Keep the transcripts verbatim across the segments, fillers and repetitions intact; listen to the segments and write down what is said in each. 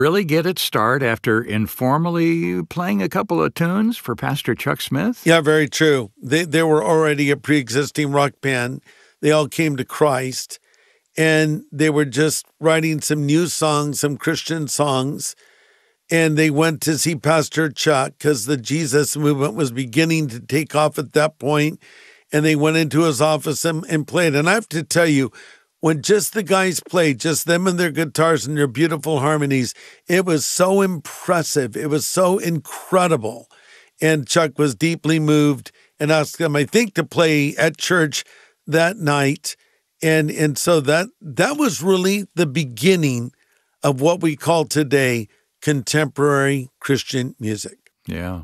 really get its start after informally playing a couple of tunes for Pastor Chuck Smith? Yeah, very true. They, they were already a pre-existing rock band. They all came to Christ, and they were just writing some new songs, some Christian songs, and they went to see Pastor Chuck because the Jesus movement was beginning to take off at that point, and they went into his office and, and played. And I have to tell you, when just the guys played, just them and their guitars and their beautiful harmonies, it was so impressive. It was so incredible. And Chuck was deeply moved and asked them, I think, to play at church that night. And and so that that was really the beginning of what we call today contemporary Christian music. Yeah.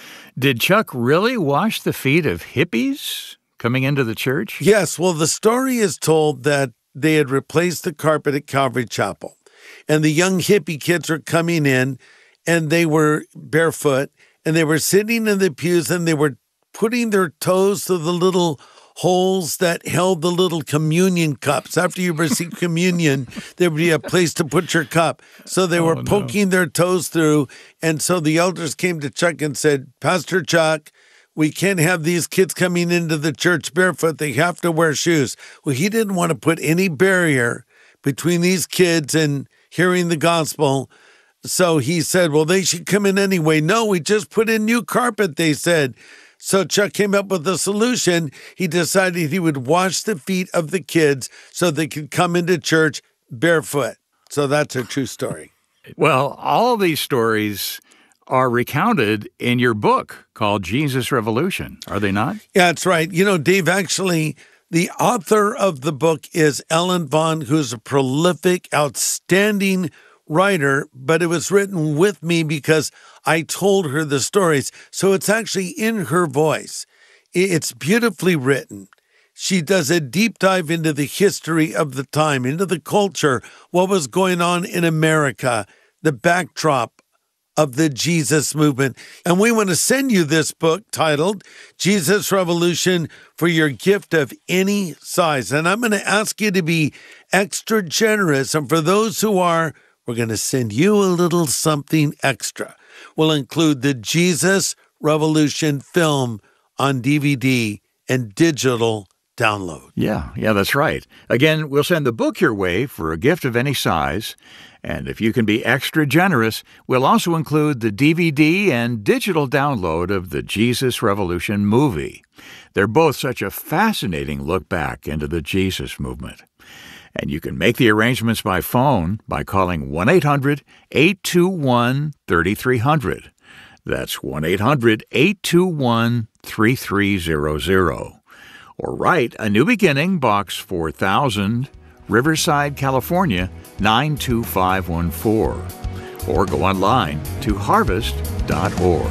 Did Chuck really wash the feet of hippies coming into the church? Yes. Well, the story is told that they had replaced the carpet at Calvary Chapel, and the young hippie kids were coming in, and they were barefoot, and they were sitting in the pews, and they were putting their toes to the little holes that held the little communion cups. After you receive communion, there would be a place to put your cup. So they were oh, poking no. their toes through. And so the elders came to Chuck and said, Pastor Chuck, we can't have these kids coming into the church barefoot. They have to wear shoes. Well, he didn't want to put any barrier between these kids and hearing the gospel. So he said, well, they should come in anyway. No, we just put in new carpet, they said. So Chuck came up with a solution. He decided he would wash the feet of the kids so they could come into church barefoot. So that's a true story. Well, all these stories are recounted in your book called Jesus Revolution, are they not? Yeah, that's right. You know, Dave, actually, the author of the book is Ellen Vaughn, who's a prolific, outstanding writer, but it was written with me because I told her the stories. So it's actually in her voice. It's beautifully written. She does a deep dive into the history of the time, into the culture, what was going on in America, the backdrop of the Jesus movement. And we want to send you this book titled Jesus Revolution for your gift of any size. And I'm going to ask you to be extra generous. And for those who are, we're going to send you a little something extra. We'll include the Jesus Revolution film on D V D and digital download. Yeah, yeah, that's right. Again, we'll send the book your way for a gift of any size. And if you can be extra generous, we'll also include the D V D and digital download of the Jesus Revolution movie. They're both such a fascinating look back into the Jesus movement. And you can make the arrangements by phone by calling one eight hundred, eight two one, three three zero zero. That's one eight hundred, eight two one, three three zero zero. Or write A New Beginning, Box four thousand, Riverside, California, nine two five one four. Or go online to harvest dot org.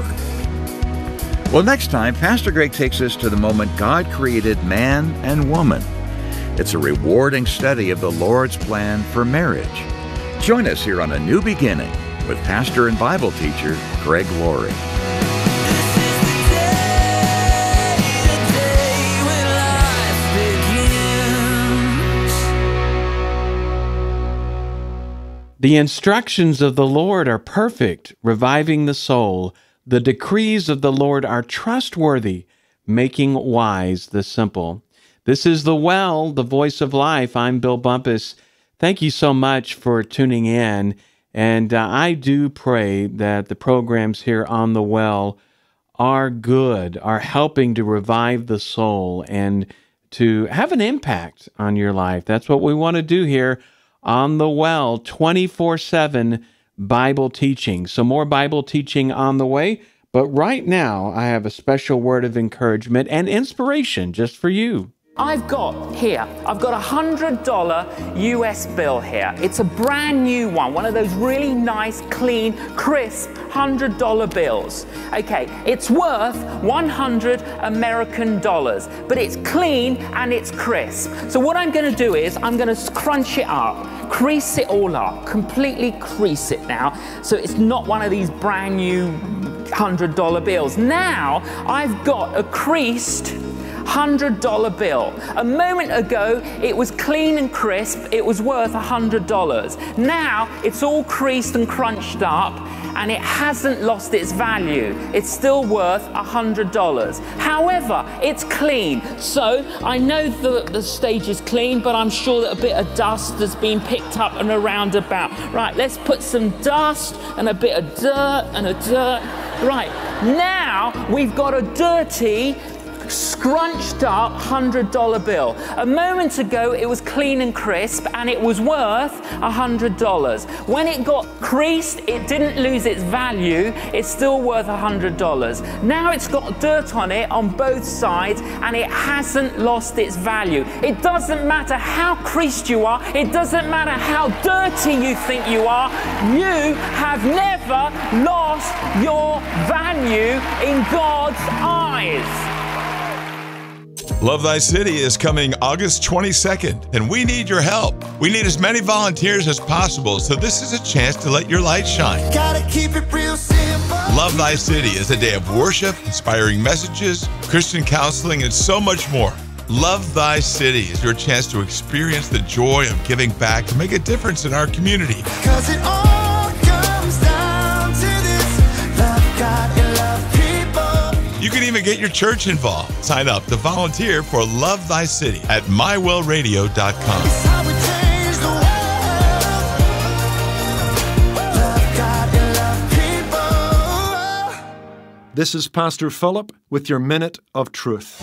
Well, next time, Pastor Greg takes us to the moment God created man and woman. It's a rewarding study of the Lord's plan for marriage. Join us here on A New Beginning with pastor and Bible teacher Greg Laurie. The instructions of the Lord are perfect, reviving the soul. The decrees of the Lord are trustworthy, making wise the simple. This is The Well, the Voice of Life. I'm Bill Bumpus. Thank you so much for tuning in. And uh, I do pray that the programs here on The Well are good, are helping to revive the soul and to have an impact on your life. That's what we want to do here on The Well, twenty-four seven Bible teaching. So more Bible teaching on the way. But right now, I have a special word of encouragement and inspiration just for you. I've got here, I've got a one hundred dollar U S bill here. It's a brand new one, one of those really nice, clean, crisp one hundred dollar bills. Okay, it's worth one hundred American dollars, but it's clean and it's crisp. So what I'm going to do is I'm going to crunch it up, crease it all up, completely crease it now, so it's not one of these brand new one hundred dollar bills. Now I've got a creased one hundred dollar bill. A moment ago, it was clean and crisp. It was worth one hundred dollars. Now, it's all creased and crunched up, and it hasn't lost its value. It's still worth one hundred dollars. However, it's clean. So I know that the stage is clean, but I'm sure that a bit of dust has been picked up and around about. Right, let's put some dust and a bit of dirt and a dirt. Right, now we've got a dirty, scrunched up one hundred dollar bill. A moment ago, it was clean and crisp, and it was worth one hundred dollars. When it got creased, it didn't lose its value. It's still worth one hundred dollars. Now it's got dirt on it on both sides, and it hasn't lost its value. It doesn't matter how creased you are. It doesn't matter how dirty you think you are. You have never lost your value in God's eyes. Love Thy City is coming August twenty-second, and we need your help. We need as many volunteers as possible, so this is a chance to let your light shine. Gotta keep it real simple. Love Thy City is a day of worship, inspiring messages, Christian counseling, and so much more. Love Thy City is your chance to experience the joy of giving back to make a difference in our community. 'Cause it all comes down to this: love God and love people. You can even get your church involved. Sign up to volunteer for Love Thy City at my well radio dot com. It's how we change the world. Love God and love people. This is Pastor Philip with your Minute of Truth.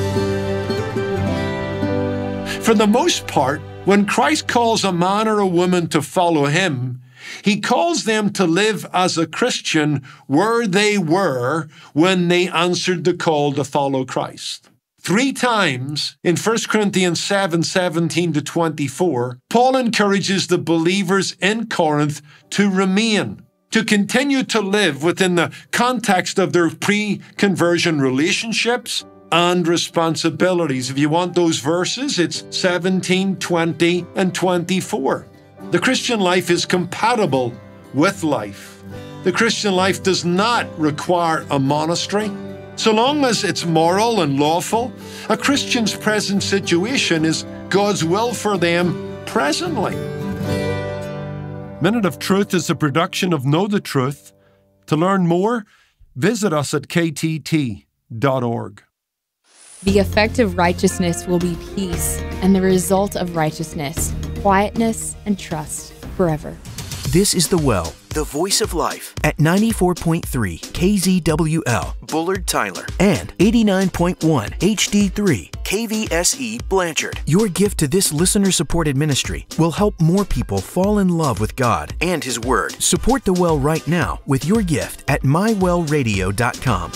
For the most part, when Christ calls a man or a woman to follow him, he calls them to live as a Christian where they were when they answered the call to follow Christ. Three times in First Corinthians seven, seventeen to twenty-four, Paul encourages the believers in Corinth to remain, to continue to live within the context of their pre-conversion relationships and responsibilities. If you want those verses, it's seventeen, twenty, and twenty-four. The Christian life is compatible with life. The Christian life does not require a monastery. So long as it's moral and lawful, a Christian's present situation is God's will for them presently. Minute of Truth is a production of Know the Truth. To learn more, visit us at k t t dot org. The effect of righteousness will be peace, and the result of righteousness, quietness and trust forever. This is The Well, the voice of life, at ninety-four point three K Z W L, Bullard, Tyler, and eighty-nine point one H D three K V S E, Blanchard. Your gift to this listener-supported ministry will help more people fall in love with God and His Word. Support The Well right now with your gift at my well radio dot com.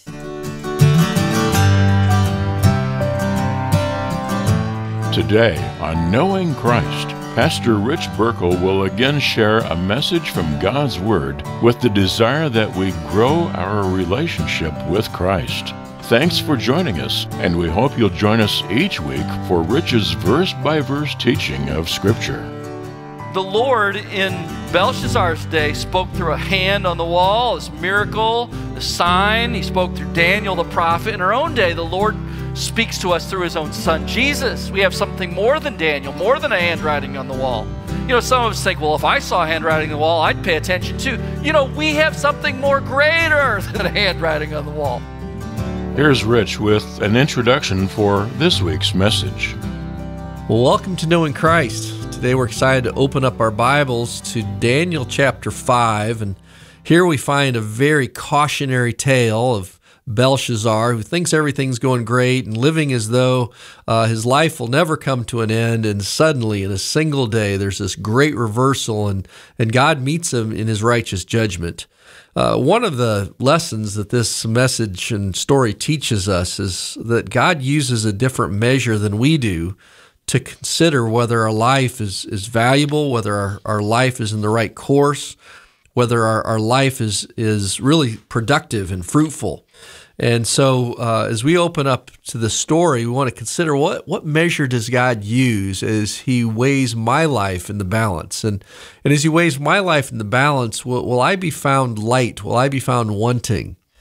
Today on Knowing Christ, Pastor Rich Burkle will again share a message from God's Word with the desire that we grow our relationship with Christ. Thanks for joining us, and we hope you'll join us each week for Rich's verse-by-verse teaching of Scripture. The Lord in Belshazzar's day spoke through a hand on the wall, this miracle, the sign. He spoke through Daniel the prophet. In our own day, the Lord speaks to us through his own son, Jesus. We have something more than Daniel, more than a handwriting on the wall. You know, some of us think, well, if I saw handwriting on the wall, I'd pay attention too. You know, we have something more greater than a handwriting on the wall. Here's Rich with an introduction for this week's message. Well, welcome to Knowing Christ. Today we're excited to open up our Bibles to Daniel chapter five, and here we find a very cautionary tale of Belshazzar, who thinks everything's going great and living as though uh, his life will never come to an end, and suddenly in a single day there's this great reversal, and, and God meets him in his righteous judgment. Uh, one of the lessons that this message and story teaches us is that God uses a different measure than we do to consider whether our life is, is valuable, whether our, our life is in the right course, whether our, our life is, is really productive and fruitful. And so uh, as we open up to the story, we want to consider what, what measure does God use as he weighs my life in the balance? And, and as he weighs my life in the balance, will, will I be found light? Will I be found wanting?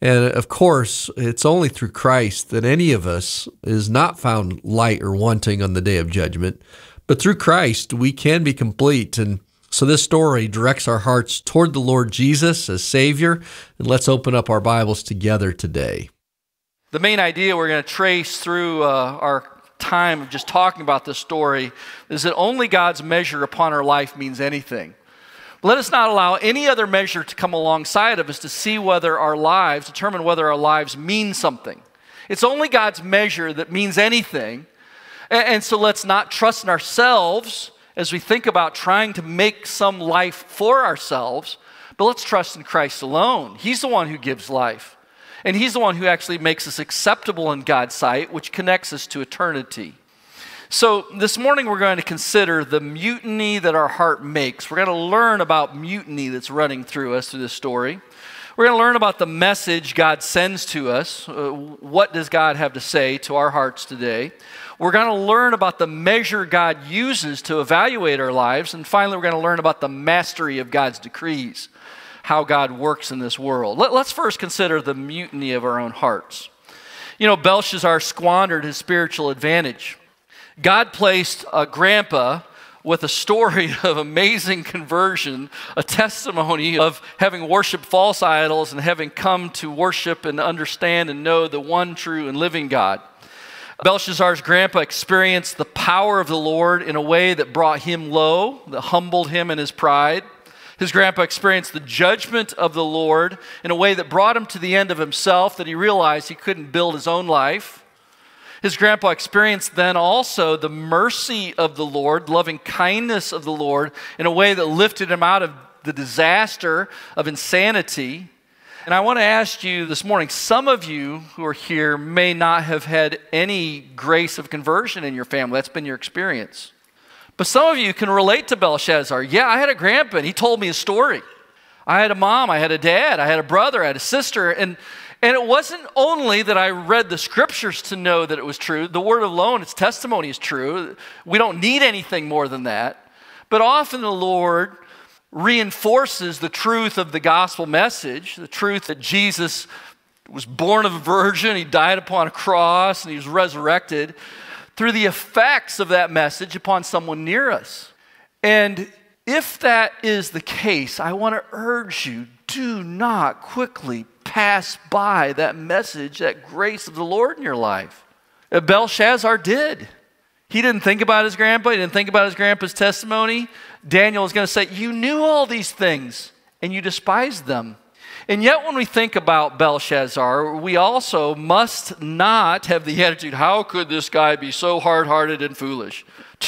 And of course, it's only through Christ that any of us is not found light or wanting on the day of judgment. But through Christ, we can be complete. And so this story directs our hearts toward the Lord Jesus as Savior. And let's open up our Bibles together today. The main idea we're going to trace through uh, our time of just talking about this story is that only God's measure upon our life means anything. Let us not allow any other measure to come alongside of us to see whether our lives, determine whether our lives mean something. It's only God's measure that means anything. And, and so let's not trust in ourselves as we think about trying to make some life for ourselves, but let's trust in Christ alone. He's the one who gives life. And He's the one who actually makes us acceptable in God's sight, which connects us to eternity. So this morning we're going to consider the mutiny that our heart makes. We're going to learn about mutiny that's running through us through this story. We're going to learn about the message God sends to us. Uh, what does God have to say to our hearts today? We're going to learn about the measure God uses to evaluate our lives. And finally, we're going to learn about the mastery of God's decrees, how God works in this world. Let, let's first consider the mutiny of our own hearts. You know, Belshazzar squandered his spiritual advantage. God placed a grandpa with a story of amazing conversion, a testimony of having worshiped false idols and having come to worship and understand and know the one true and living God. Belshazzar's grandpa experienced the power of the Lord in a way that brought him low, that humbled him in his pride. His grandpa experienced the judgment of the Lord in a way that brought him to the end of himself, that he realized he couldn't build his own life. His grandpa experienced then also the mercy of the Lord, loving kindness of the Lord in a way that lifted him out of the disaster of insanity. And I want to ask you this morning, some of you who are here may not have had any grace of conversion in your family. That's been your experience. But some of you can relate to Belshazzar. Yeah, I had a grandpa and he told me a story. I had a mom, I had a dad, I had a brother, I had a sister. And, and it wasn't only that I read the scriptures to know that it was true. The word alone, its testimony is true. We don't need anything more than that. But often the Lord reinforces the truth of the gospel message, the truth that Jesus was born of a virgin, he died upon a cross, and he was resurrected, through the effects of that message upon someone near us. And if that is the case, I want to urge you, do not quickly pass by that message, that grace of the Lord in your life. Belshazzar did. He didn't think about his grandpa. He didn't think about his grandpa's testimony. Daniel is going to say, you knew all these things and you despised them. And yet when we think about Belshazzar, we also must not have the attitude, how could this guy be so hard-hearted and foolish?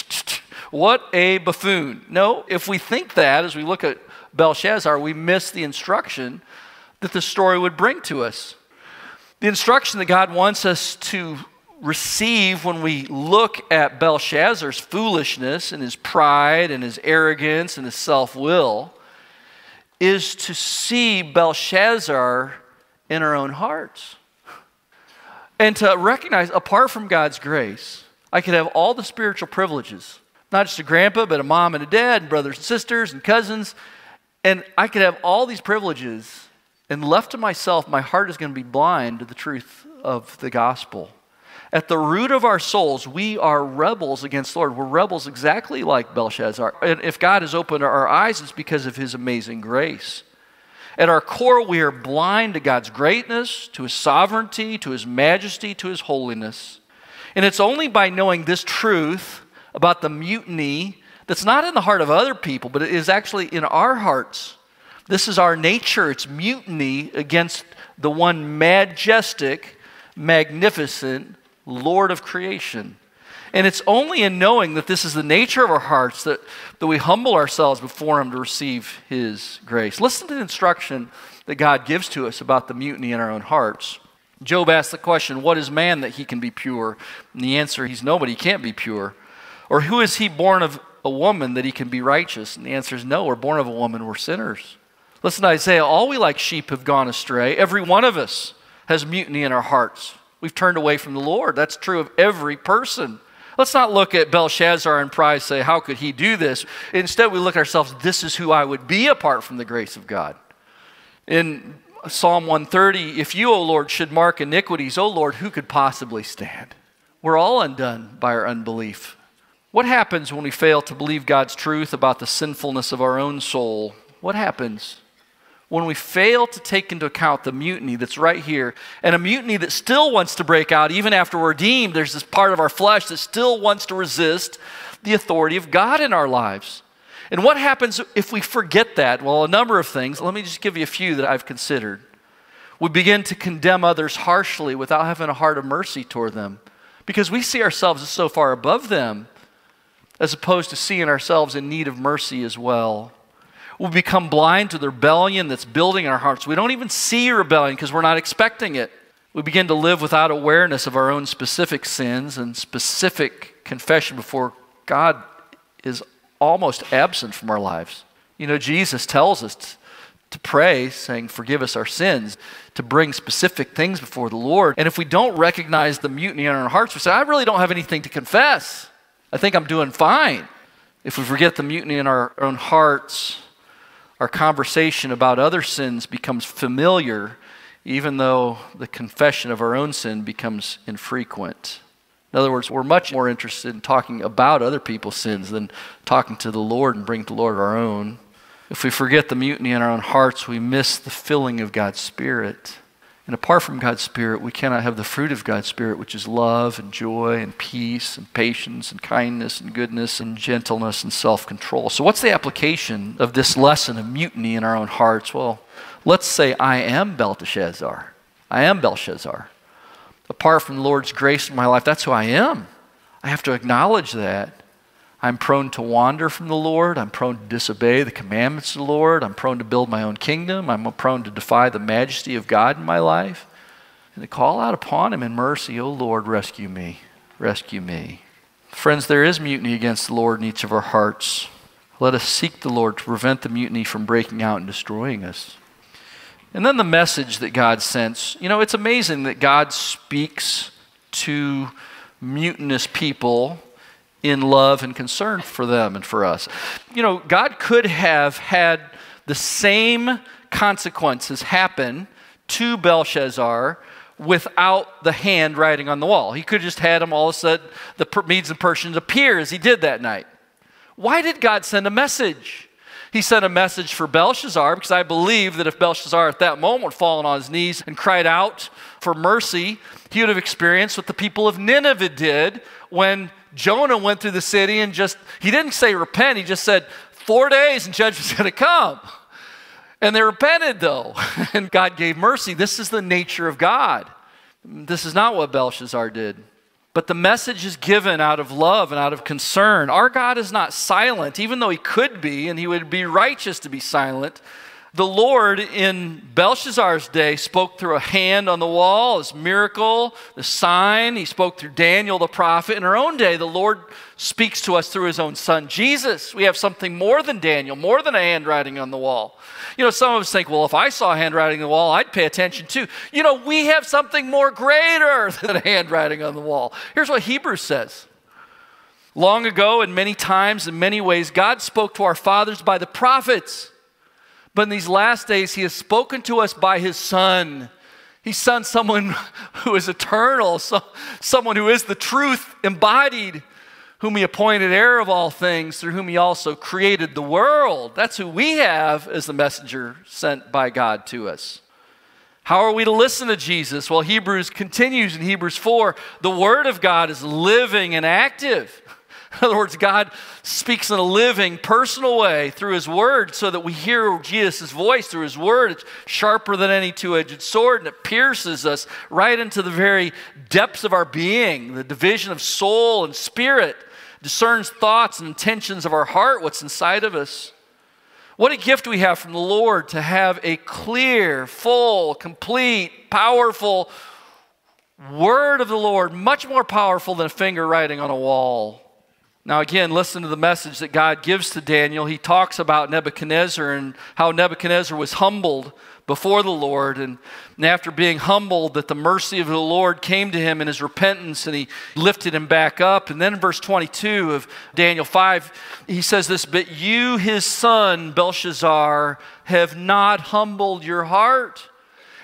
What a buffoon. No, if we think that as we look at Belshazzar, we miss the instruction that the story would bring to us. The instruction that God wants us to receive when we look at Belshazzar's foolishness and his pride and his arrogance and his self-will is to see Belshazzar in our own hearts. And to recognize, apart from God's grace, I could have all the spiritual privileges, not just a grandpa, but a mom and a dad, and brothers and sisters and cousins, and I could have all these privileges, and left to myself, my heart is going to be blind to the truth of the gospel. At the root of our souls, we are rebels against the Lord. We're rebels exactly like Belshazzar. And if God has opened our eyes, it's because of His amazing grace. At our core, we are blind to God's greatness, to His sovereignty, to His majesty, to His holiness. And it's only by knowing this truth about the mutiny that's not in the heart of other people, but it is actually in our hearts. This is our nature. It's mutiny against the one majestic, magnificent Lord of creation. And it's only in knowing that this is the nature of our hearts that, that we humble ourselves before Him to receive His grace. Listen to the instruction that God gives to us about the mutiny in our own hearts. Job asked the question, what is man that he can be pure? And the answer, he's nobody, he can't be pure. Or who is he born of a woman that he can be righteous? And the answer is no, we're born of a woman, we're sinners. Listen to Isaiah, all we like sheep have gone astray. Every one of us has mutiny in our hearts. We've turned away from the Lord. That's true of every person. Let's not look at Belshazzar and pride and say, how could he do this? Instead, we look at ourselves, this is who I would be apart from the grace of God. In Psalm one thirty, if you, O Lord, should mark iniquities, O Lord, who could possibly stand? We're all undone by our unbelief. What happens when we fail to believe God's truth about the sinfulness of our own soul? What happens when we fail to take into account the mutiny that's right here, and a mutiny that still wants to break out even after we're redeemed? There's this part of our flesh that still wants to resist the authority of God in our lives. And what happens if we forget that? Well, a number of things. Let me just give you a few that I've considered. We begin to condemn others harshly without having a heart of mercy toward them, because we see ourselves as so far above them, as opposed to seeing ourselves in need of mercy as well. We become blind to the rebellion that's building in our hearts. We don't even see rebellion because we're not expecting it. We begin to live without awareness of our own specific sins, and specific confession before God is almost absent from our lives. You know, Jesus tells us to, to pray, saying, forgive us our sins, to bring specific things before the Lord. And if we don't recognize the mutiny in our hearts, we say, I really don't have anything to confess. I think I'm doing fine. If we forget the mutiny in our own hearts, our conversation about other sins becomes familiar, even though the confession of our own sin becomes infrequent. In other words, we're much more interested in talking about other people's sins than talking to the Lord and bringing to the Lord our own. If we forget the mutiny in our own hearts, we miss the filling of God's Spirit. And apart from God's Spirit, we cannot have the fruit of God's Spirit, which is love and joy and peace and patience and kindness and goodness and gentleness and self-control. So what's the application of this lesson of mutiny in our own hearts? Well, let's say I am Belteshazzar. I am Belshazzar. Apart from the Lord's grace in my life, that's who I am. I have to acknowledge that. I'm prone to wander from the Lord. I'm prone to disobey the commandments of the Lord. I'm prone to build my own kingdom. I'm prone to defy the majesty of God in my life. And to call out upon Him in mercy, oh Lord, rescue me, rescue me. Friends, there is mutiny against the Lord in each of our hearts. Let us seek the Lord to prevent the mutiny from breaking out and destroying us. And then the message that God sends. You know, it's amazing that God speaks to mutinous people in love and concern for them and for us. You know, God could have had the same consequences happen to Belshazzar without the hand writing on the wall. He could have just had him all of a sudden, the Medes and Persians appear as he did that night. Why did God send a message? He sent a message for Belshazzar because I believe that if Belshazzar at that moment had fallen on his knees and cried out for mercy, he would have experienced what the people of Nineveh did when Jonah went through the city and just, he didn't say repent, he just said four days and judgment's going to come. And they repented though, and God gave mercy. This is the nature of God. This is not what Belshazzar did. But the message is given out of love and out of concern. Our God is not silent, even though He could be, and He would be righteous to be silent. The Lord in Belshazzar's day spoke through a hand on the wall, His miracle, the sign. He spoke through Daniel the prophet. In our own day, the Lord speaks to us through His own Son, Jesus. We have something more than Daniel, more than a handwriting on the wall. You know, some of us think, well, if I saw handwriting on the wall, I'd pay attention too. You know, we have something more greater than a handwriting on the wall. Here's what Hebrews says. Long ago, and many times, in many ways, God spoke to our fathers by the prophets. But in these last days, He has spoken to us by His Son. He sent someone who is eternal, so, someone who is the truth embodied, whom He appointed heir of all things, through whom He also created the world. That's who we have as the messenger sent by God to us. How are we to listen to Jesus? Well, Hebrews continues in Hebrews four. The Word of God is living and active. In other words, God speaks in a living, personal way through His Word so that we hear Jesus' voice through His Word. It's sharper than any two-edged sword, and it pierces us right into the very depths of our being, the division of soul and spirit, discerns thoughts and intentions of our heart, what's inside of us. What a gift we have from the Lord to have a clear, full, complete, powerful Word of the Lord, much more powerful than a finger writing on a wall. Now again, listen to the message that God gives to Daniel. He talks about Nebuchadnezzar and how Nebuchadnezzar was humbled before the Lord. And after being humbled, that the mercy of the Lord came to him in his repentance and He lifted him back up. And then in verse twenty-two of Daniel five, he says this, but you, his son, Belshazzar, have not humbled your heart.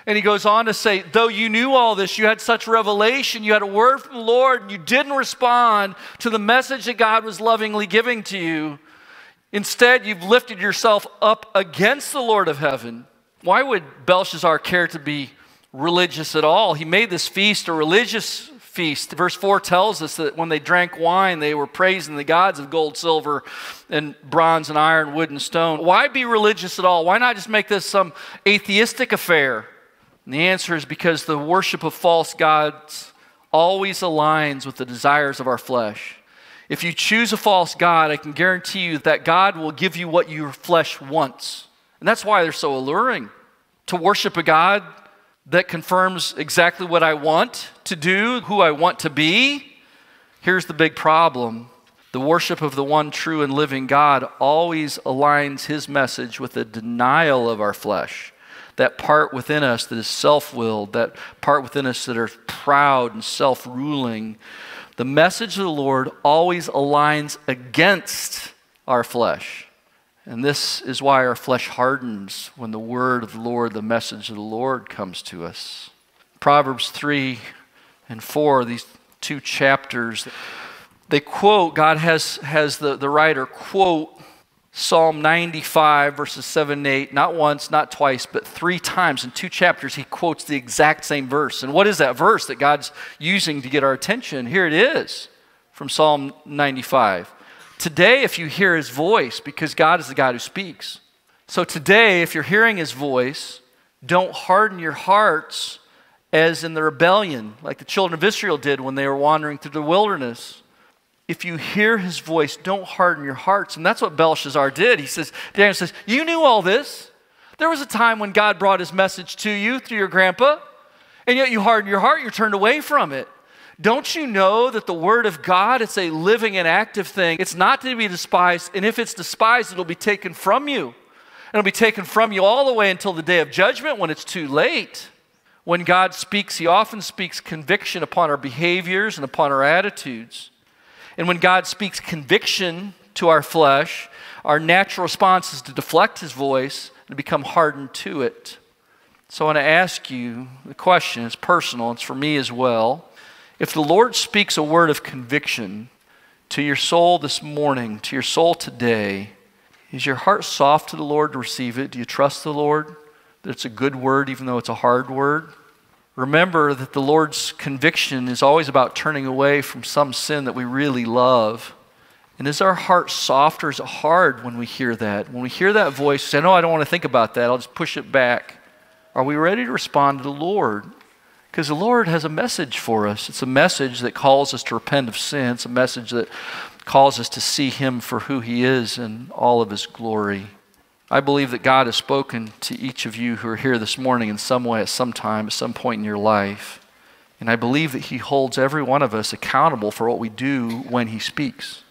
And he goes on to say, though you knew all this, you had such revelation, you had a word from the Lord, and you didn't respond to the message that God was lovingly giving to you. Instead, you've lifted yourself up against the Lord of heaven. Why would Belshazzar care to be religious at all? He made this feast a religious feast. Verse four tells us that when they drank wine, they were praising the gods of gold, silver, and bronze and iron, wood and stone. Why be religious at all? Why not just make this some atheistic affair? And the answer is because the worship of false gods always aligns with the desires of our flesh. If you choose a false god, I can guarantee you that God will give you what your flesh wants. And that's why they're so alluring. To worship a God that confirms exactly what I want to do, who I want to be. Here's the big problem. The worship of the one true and living God always aligns his message with a denial of our flesh. That part within us that is self-willed, that part within us that are proud and self-ruling. The message of the Lord always aligns against our flesh. And this is why our flesh hardens when the word of the Lord, the message of the Lord comes to us. Proverbs three and four, these two chapters, they quote, God has, has the, the writer quote Psalm ninety-five, verses seven and eight, not once, not twice, but three times in two chapters, he quotes the exact same verse. And what is that verse that God's using to get our attention? Here it is from Psalm ninety-five. Today, if you hear his voice, because God is the God who speaks. So today, if you're hearing his voice, don't harden your hearts as in the rebellion, like the children of Israel did when they were wandering through the wilderness. If you hear his voice, don't harden your hearts. And that's what Belshazzar did. He says, Daniel says, you knew all this. There was a time when God brought his message to you through your grandpa, and yet you hardened your heart, you turned away from it. Don't you know that the word of God, it's a living and active thing. It's not to be despised, and if it's despised, it'll be taken from you. And it'll be taken from you all the way until the day of judgment when it's too late. When God speaks, he often speaks conviction upon our behaviors and upon our attitudes. And when God speaks conviction to our flesh, our natural response is to deflect his voice and become hardened to it. So I want to ask you, the question is personal, it's for me as well. If the Lord speaks a word of conviction to your soul this morning, to your soul today, is your heart soft to the Lord to receive it? Do you trust the Lord that it's a good word even though it's a hard word? Remember that the Lord's conviction is always about turning away from some sin that we really love. And is our heart soft or is it hard when we hear that? When we hear that voice, say, no, I don't want to think about that. I'll just push it back. Are we ready to respond to the Lord? Because the Lord has a message for us. It's a message that calls us to repent of sin. It's a message that calls us to see him for who he is in all of his glory. I believe that God has spoken to each of you who are here this morning in some way, at some time, at some point in your life. And I believe that he holds every one of us accountable for what we do when he speaks.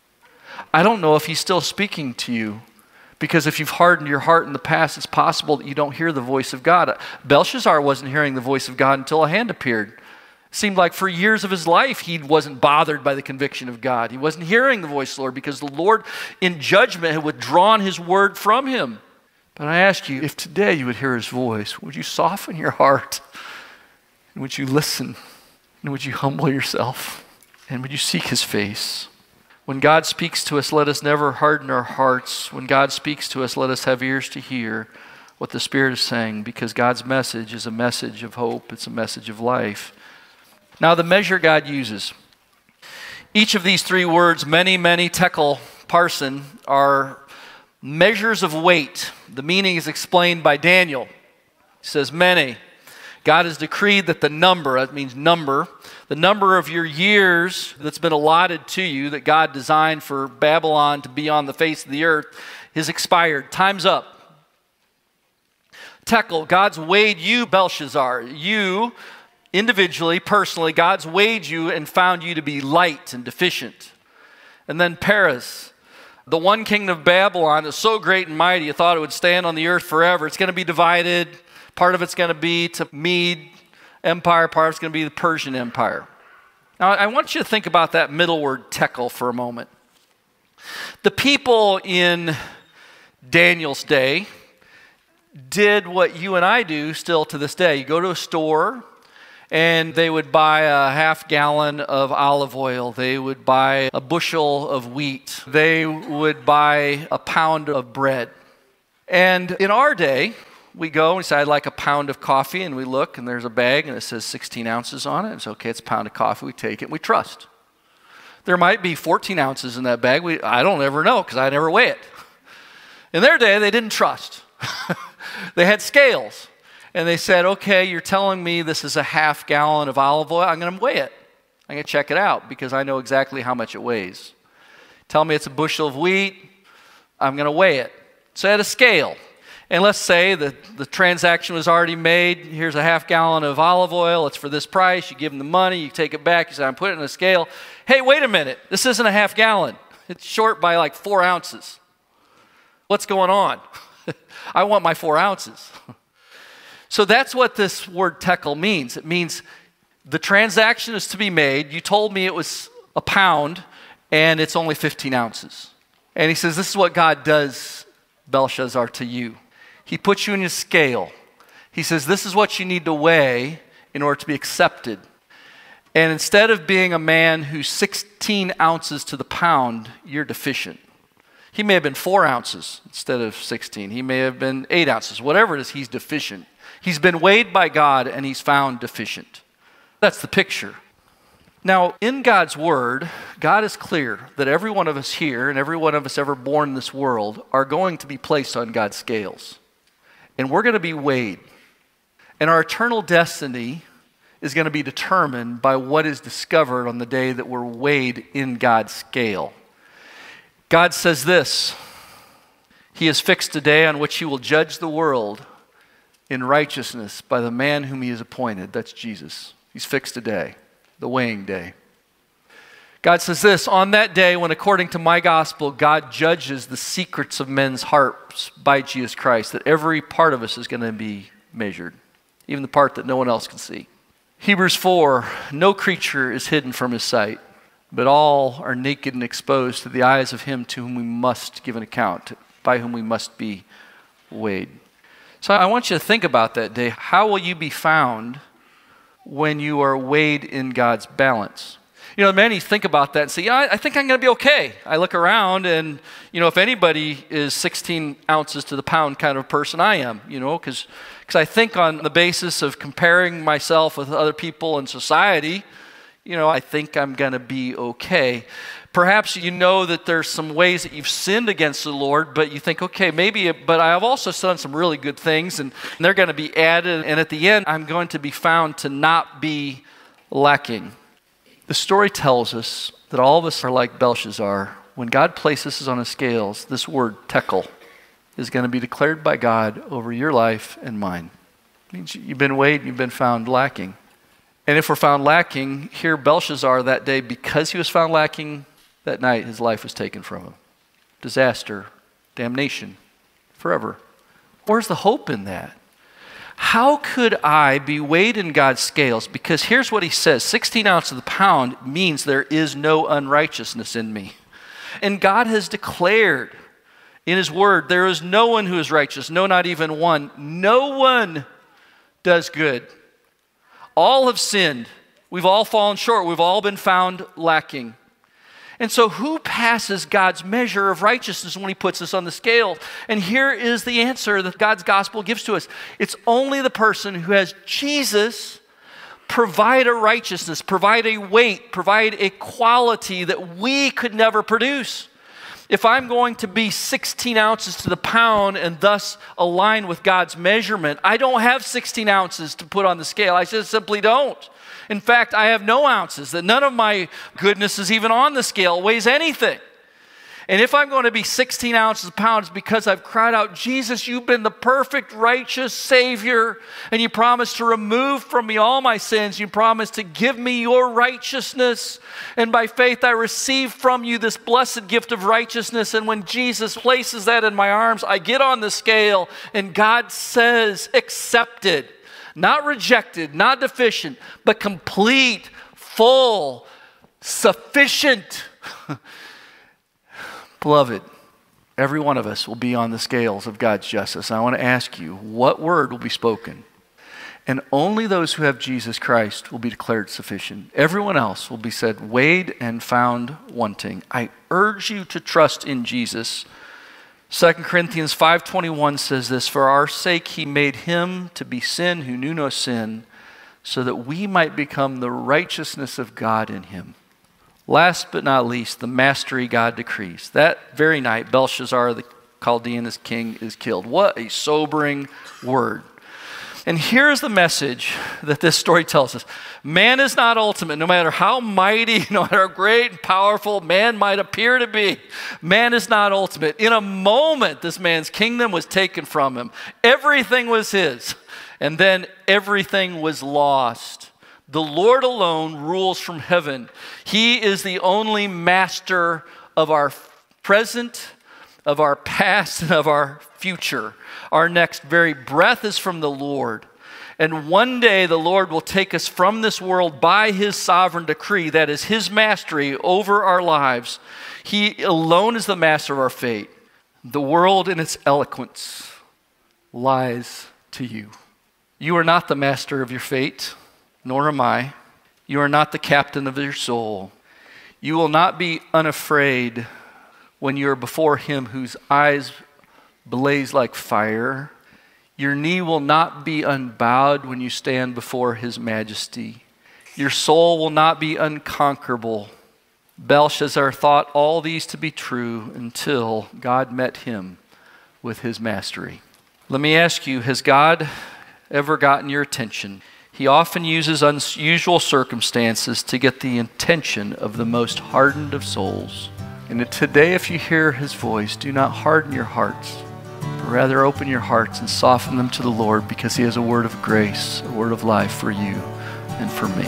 I don't know if he's still speaking to you, because if you've hardened your heart in the past, it's possible that you don't hear the voice of God. Belshazzar wasn't hearing the voice of God until a hand appeared. It seemed like for years of his life, he wasn't bothered by the conviction of God. He wasn't hearing the voice of the Lord because the Lord in judgment had withdrawn his word from him. But I ask you, if today you would hear his voice, would you soften your heart? And would you listen? And would you humble yourself? And would you seek his face? When God speaks to us, let us never harden our hearts. When God speaks to us, let us have ears to hear what the Spirit is saying, because God's message is a message of hope. It's a message of life. Now, the measure God uses. Each of these three words, many, many, tekel, parson, are measures of weight. The meaning is explained by Daniel. He says, many. God has decreed that the number, that means number, the number of your years that's been allotted to you, that God designed for Babylon to be on the face of the earth, is expired. Time's up. Tekel, God's weighed you, Belshazzar. You, individually, personally, God's weighed you and found you to be light and deficient. And then Peres, the one kingdom of Babylon is so great and mighty, you thought it would stand on the earth forever. It's going to be divided. Part of it's going to be to Mede Empire, part of it's going to be the Persian Empire. Now, I want you to think about that middle word, tekel, for a moment. The people in Daniel's day did what you and I do still to this day. You go to a store, and they would buy a half gallon of olive oil. They would buy a bushel of wheat. They would buy a pound of bread. And in our day, we go and we say, I'd like a pound of coffee, and we look, and there's a bag, and it says sixteen ounces on it. It's okay, it's a pound of coffee. We take it, and we trust. There might be fourteen ounces in that bag. We, I don't ever know because I never weigh it. In their day, they didn't trust. They had scales. And they said, okay, you're telling me this is a half gallon of olive oil. I'm going to weigh it. I'm going to check it out because I know exactly how much it weighs. Tell me it's a bushel of wheat. I'm going to weigh it. So I had a scale. And let's say that the transaction was already made. Here's a half gallon of olive oil. It's for this price. You give them the money. You take it back. You say, I'm putting it in a scale. Hey, wait a minute. This isn't a half gallon. It's short by like four ounces. What's going on? I want my four ounces. So that's what this word tekel means. It means the transaction is to be made. You told me it was a pound, and it's only fifteen ounces. And he says, this is what God does, Belshazzar, to you. He puts you in a scale. He says, this is what you need to weigh in order to be accepted. And instead of being a man who's sixteen ounces to the pound, you're deficient. He may have been four ounces instead of sixteen. He may have been eight ounces. Whatever it is, he's deficient. He's been weighed by God, and he's found deficient. That's the picture. Now, in God's word, God is clear that every one of us here and every one of us ever born in this world are going to be placed on God's scales. And we're going to be weighed. And our eternal destiny is going to be determined by what is discovered on the day that we're weighed in God's scale. God says this, he has fixed a day on which he will judge the world in righteousness by the man whom he has appointed. That's Jesus. He's fixed a day, the weighing day. God says this, on that day when according to my gospel, God judges the secrets of men's hearts by Jesus Christ, that every part of us is going to be measured, even the part that no one else can see. Hebrews four, no creature is hidden from his sight, but all are naked and exposed to the eyes of him to whom we must give an account, by whom we must be weighed. So I want you to think about that day. How will you be found when you are weighed in God's balance? You know, many think about that and say, yeah, I think I'm going to be okay. I look around and, you know, if anybody is sixteen ounces to the pound kind of person, I am, you know, because because I think on the basis of comparing myself with other people in society, you know, I think I'm going to be okay. Perhaps you know that there's some ways that you've sinned against the Lord, but you think, okay, maybe, but I've also done some really good things, and they're going to be added, and at the end, I'm going to be found to not be lacking. The story tells us that all of us are like Belshazzar. When God places us on the scales, this word tekel is going to be declared by God over your life and mine. It means you've been weighed, you've been found lacking. And if we're found lacking, here Belshazzar that day, because he was found lacking, that night his life was taken from him. Disaster, damnation, forever. Where's the hope in that? How could I be weighed in God's scales? Because here's what he says, sixteen ounces of the pound means there is no unrighteousness in me. And God has declared in his word, there is no one who is righteous, no, not even one. No one does good. All have sinned. We've all fallen short. We've all been found lacking. And so who passes God's measure of righteousness when he puts us on the scale? And here is the answer that God's gospel gives to us. It's only the person who has Jesus provide a righteousness, provide a weight, provide a quality that we could never produce. If I'm going to be sixteen ounces to the pound and thus align with God's measurement, I don't have sixteen ounces to put on the scale. I just simply don't. In fact, I have no ounces, that none of my goodness is even on the scale, weighs anything. And if I'm going to be sixteen ounces a pound, it's because I've cried out, Jesus, you've been the perfect, righteous Savior, and you promised to remove from me all my sins. You promised to give me your righteousness. And by faith, I receive from you this blessed gift of righteousness. And when Jesus places that in my arms, I get on the scale, and God says, accepted. Not rejected, not deficient, but complete, full, sufficient. Beloved, Every one of us will be on the scales of God's justice. I want to ask you, what word will be spoken? And only those who have Jesus Christ will be declared sufficient. Everyone else will be said, weighed and found wanting. I urge you to trust in Jesus. Second Corinthians five twenty-one says this, for our sake he made him to be sin who knew no sin, so that we might become the righteousness of God in him. Last but not least, the mastery God decrees. That very night, Belshazzar, the Chaldean king, is killed. What a sobering word. And here's the message that this story tells us. Man is not ultimate. No matter how mighty, no matter how great and powerful man might appear to be, man is not ultimate. In a moment, this man's kingdom was taken from him. Everything was his. And then everything was lost. The Lord alone rules from heaven. He is the only master of our present, of our past, and of our future. Our next very breath is from the Lord. And one day the Lord will take us from this world by his sovereign decree. That is his mastery over our lives. He alone is the master of our fate. The world in its eloquence lies to you. You are not the master of your fate, nor am I. You are not the captain of your soul. You will not be unafraid when you are before him whose eyes blaze like fire. Your knee will not be unbowed when you stand before his majesty. Your soul will not be unconquerable. Belshazzar thought all these to be true until God met him with his mastery. Let me ask you, has God ever gotten your attention? He often uses unusual circumstances to get the attention of the most hardened of souls. And today, if you hear his voice, do not harden your hearts, but rather open your hearts and soften them to the Lord, because he has a word of grace, a word of life for you and for me.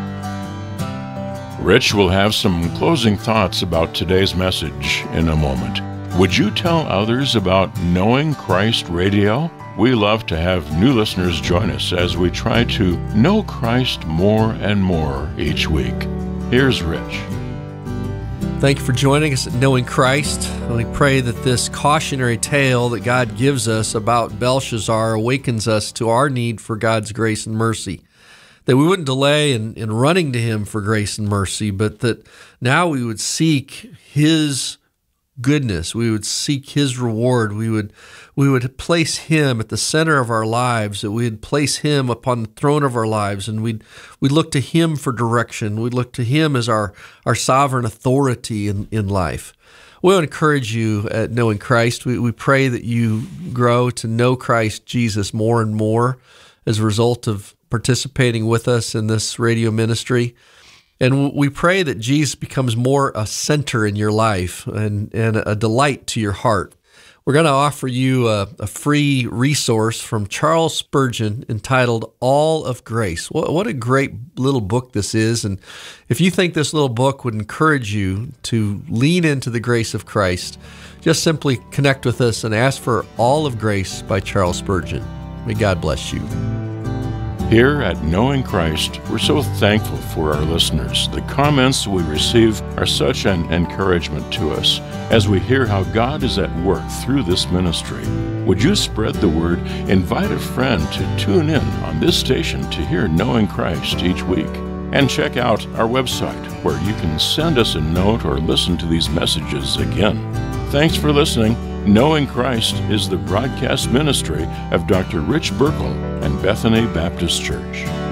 Rich will have some closing thoughts about today's message in a moment. Would you tell others about Knowing Christ Radio? We love to have new listeners join us as we try to know Christ more and more each week. Here's Rich. Thank you for joining us at Knowing Christ. And we pray that this cautionary tale that God gives us about Belshazzar awakens us to our need for God's grace and mercy. That we wouldn't delay in, in running to him for grace and mercy, but that now we would seek his goodness. We would seek his reward. We would we would place him at the center of our lives, that we'd place him upon the throne of our lives, and we'd we'd look to him for direction. We'd look to him as our, our sovereign authority in, in life. We want to encourage you at Knowing Christ. We, we pray that you grow to know Christ Jesus more and more as a result of participating with us in this radio ministry. And we pray that Jesus becomes more a center in your life and, and a delight to your heart. We're going to offer you a, a free resource from Charles Spurgeon entitled All of Grace. What, what a great little book this is. And if you think this little book would encourage you to lean into the grace of Christ, just simply connect with us and ask for All of Grace by Charles Spurgeon. May God bless you. Here at Knowing Christ, we're so thankful for our listeners. The comments we receive are such an encouragement to us as we hear how God is at work through this ministry. Would you spread the word? Invite a friend to tune in on this station to hear Knowing Christ each week. And check out our website where you can send us a note or listen to these messages again. Thanks for listening. Knowing Christ is the broadcast ministry of Doctor Rich Burkle and Bethany Baptist Church.